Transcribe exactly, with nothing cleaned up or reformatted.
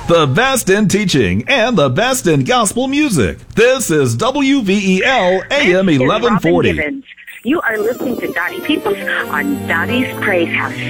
The best in teaching and the best in gospel music. This is W V E L A M eleven forty. You are listening to Dottie Peoples on Dottie's Praise House.